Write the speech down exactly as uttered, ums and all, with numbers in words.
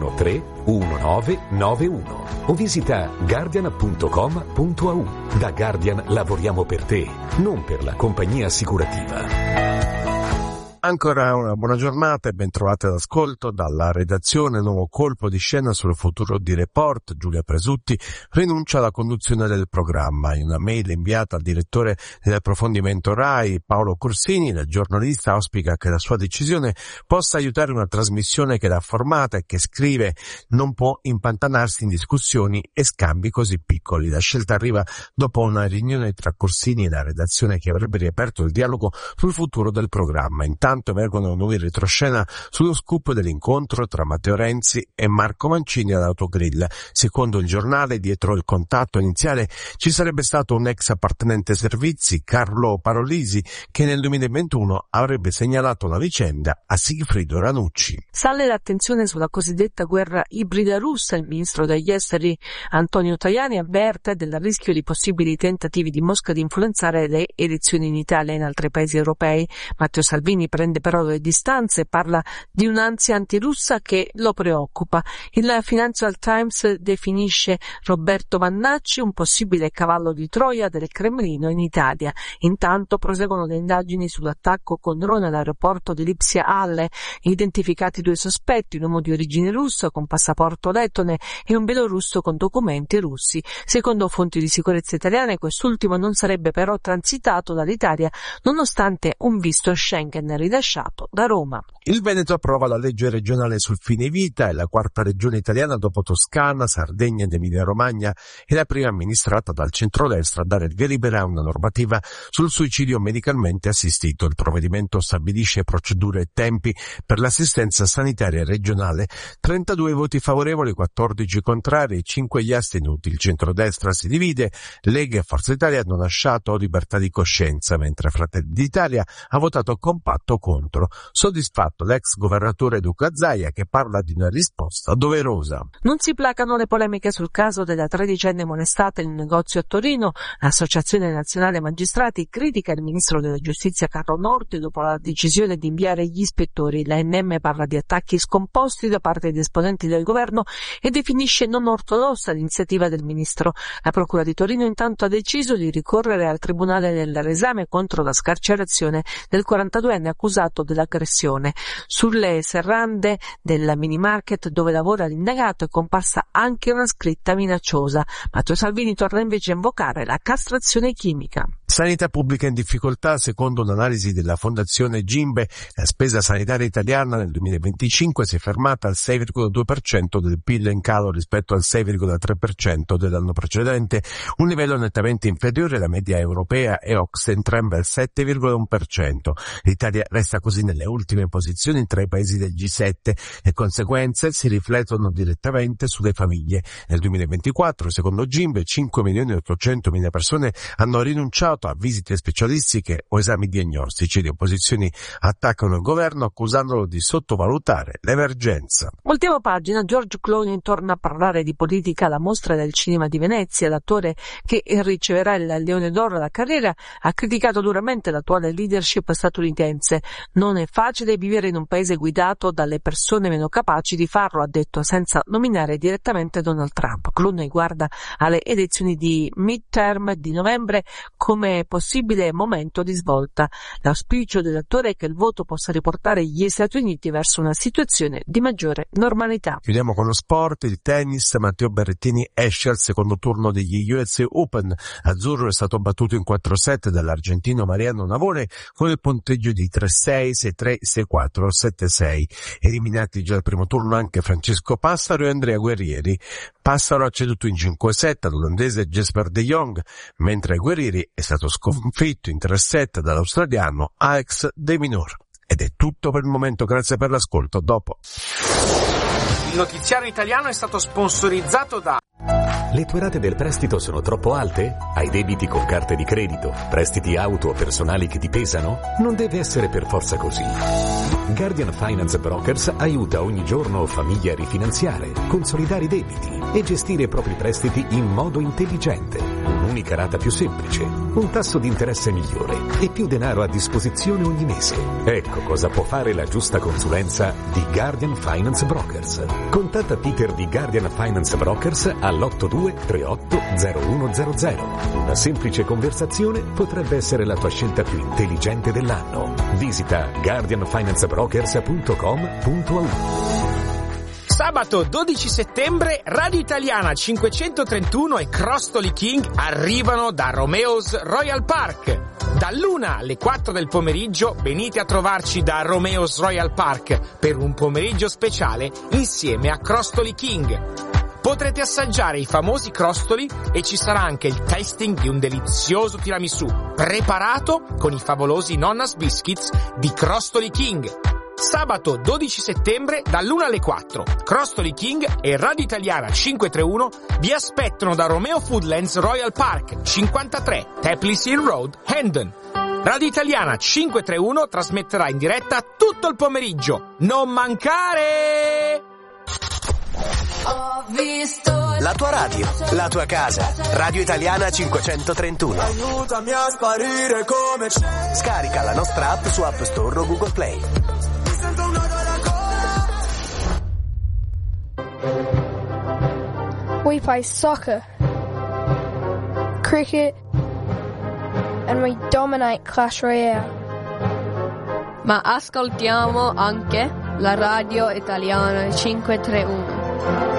uno tre uno nove nove uno o visita guardian punto com punto a u. Da Guardian lavoriamo per te, non per la compagnia assicurativa. Ancora una buona giornata e ben trovate all'ascolto dalla redazione. Nuovo colpo di scena sul futuro di Report. Giulia Presutti rinuncia alla conduzione del programma. In una mail inviata al direttore dell'approfondimento RAI, Paolo Corsini, il giornalista auspica che la sua decisione possa aiutare una trasmissione che era formata e che, scrive, non può impantanarsi in discussioni e scambi così piccoli. La scelta arriva dopo una riunione tra Corsini e la redazione che avrebbe riaperto il dialogo sul futuro del programma. Intanto emergono nuovi retroscena sullo scoop dell'incontro tra Matteo Renzi e Marco Mancini all'Autogrill. Secondo il giornale, dietro il contatto iniziale ci sarebbe stato un ex appartenente servizi, Carlo Parolisi, che nel duemilaventuno avrebbe segnalato la vicenda a Sigfrido Ranucci. Sale l'attenzione sulla cosiddetta guerra ibrida russa. Il ministro degli esteri Antonio Tajani avverte del rischio di possibili tentativi di Mosca di influenzare le elezioni in Italia e in altri paesi europei. Matteo Salvini prende però le distanze e parla di un'ansia antirussa che lo preoccupa. Il Financial Times definisce Roberto Vannacci un possibile cavallo di Troia del Cremlino in Italia. Intanto proseguono le indagini sull'attacco con drone all'aeroporto di Lipsia Halle. Identificati due sospetti, un uomo di origine russa con passaporto lettone e un belorusso con documenti russi. Secondo fonti di sicurezza italiane, quest'ultimo non sarebbe però transitato dall'Italia nonostante un visto Schengen rilasciato da Roma. Il Veneto approva la legge regionale sul fine vita, è la quarta regione italiana dopo Toscana, Sardegna ed Emilia-Romagna e la prima amministrata dal centrodestra a dare il via libera a una normativa sul suicidio medicalmente assistito. Il provvedimento stabilisce procedure e tempi per l'assistenza sanitaria regionale, trentadue voti favorevoli, quattordici contrari, cinque gli astenuti. Il centrodestra si divide, Lega e Forza Italia hanno lasciato libertà di coscienza, mentre Fratelli d'Italia ha votato compatto contro. Soddisfatto l'ex governatore Luca Zaia, che parla di una risposta doverosa. Non si placano le polemiche sul caso della tredicenne molestata in un negozio a Torino. L'Associazione Nazionale Magistrati critica il ministro della Giustizia Carlo Nordio dopo la decisione di inviare gli ispettori. L'A N M parla di attacchi scomposti da parte di esponenti del governo e definisce non ortodossa l'iniziativa del ministro. La Procura di Torino intanto ha deciso di ricorrere al Tribunale del Resame contro la scarcerazione del quarantaduenne accusato dell'aggressione. Sulle serrande del mini market dove lavora l'indagato è comparsa anche una scritta minacciosa. Matteo Salvini torna invece a invocare la castrazione chimica. Sanità pubblica in difficoltà. Secondo un'analisi della Fondazione Gimbe, la spesa sanitaria italiana nel duemilaventicinque si è fermata al sei virgola due per cento del P I L, in calo rispetto al sei virgola tre per cento dell'anno precedente, un livello nettamente inferiore alla media europea e O C S E, entrambe al sette virgola uno per cento. L'Italia resta così nelle ultime posizioni tra i paesi del G sette. Le conseguenze si riflettono direttamente sulle famiglie. Nel duemilaventiquattro, secondo Gimbe, cinque milioni e ottocentomila persone hanno rinunciato a visite specialistiche o esami diagnostici. Le opposizioni attaccano il governo accusandolo di sottovalutare l'emergenza. Voltiamo pagina. George Clooney torna a parlare di politica alla Mostra del Cinema di Venezia. L'attore, che riceverà il Leone d'Oro alla carriera, ha criticato duramente l'attuale leadership statunitense. Non è facile vivere in un paese guidato dalle persone meno capaci di farlo, ha detto, senza nominare direttamente Donald Trump. Clooney guarda alle elezioni di midterm di novembre come possibile momento di svolta. L'auspicio dell'attore è che il voto possa riportare gli Stati Uniti verso una situazione di maggiore normalità. Chiudiamo con lo sport, il tennis. Matteo Berrettini esce al secondo turno degli U S Open. Azzurro è stato battuto in quattro set dall'argentino Mariano Navone con il punteggio di tre sei, sei tre, sei quattro, sette sei. Eliminati già al primo turno anche Francesco Passaro e Andrea Guerrieri. Passaro ha ceduto in cinque set all'olandese Jesper de Jong, mentre Guerrieri è stato sconfitto in tre set dall'australiano Alex de Minaur. Ed è tutto per il momento, grazie per l'ascolto. Dopo. Il notiziario italiano è stato sponsorizzato da... Le tue rate del prestito sono troppo alte? Hai debiti con carte di credito? Prestiti auto o personali che ti pesano? Non deve essere per forza così. Guardian Finance Brokers aiuta ogni giorno famiglie a rifinanziare, consolidare i debiti e gestire i propri prestiti in modo intelligente. Un'unica rata più semplice, un tasso di interesse migliore e più denaro a disposizione ogni mese. Ecco cosa può fare la giusta consulenza di Guardian Finance Brokers. Contatta Peter di Guardian Finance Brokers all'otto due tre otto zero uno zero zero. Una semplice conversazione potrebbe essere la tua scelta più intelligente dell'anno. Visita guardian finance brokers punto com punto a u. Sabato dodici settembre Radio Italiana cinquecentotrentuno e Crostoli King arrivano da Romeo's Royal Park. Dall'una alle quattro del pomeriggio venite a trovarci da Romeo's Royal Park per un pomeriggio speciale insieme a Crostoli King. Potrete assaggiare i famosi crostoli e ci sarà anche il tasting di un delizioso tiramisù preparato con i favolosi Nonna's Biscuits di Crostoli King. Sabato dodici settembre dall'una alle quattro. Crostoli King e Radio Italiana cinquecentotrentuno vi aspettano da Romeo Foodlands Royal Park, cinquantatré Tapley Hill Road, Hendon. Radio Italiana cinquecentotrentuno trasmetterà in diretta tutto il pomeriggio. Non mancare! Ho visto la tua radio, la tua casa. Radio Italiana cinquecentotrentuno. Aiutami a sparire come c'è. Scarica la nostra app su App Store o Google Play. Mi sento un nodo alla gola. We play soccer, cricket, and we dominate Clash Royale. Ma ascoltiamo anche la Radio Italiana cinquecentotrentuno.